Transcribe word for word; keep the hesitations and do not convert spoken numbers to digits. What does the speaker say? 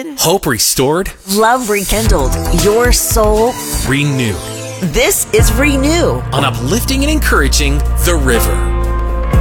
uplifted, hope restored, love rekindled, your soul renewed. This is Renew On uplifting and encouraging the river.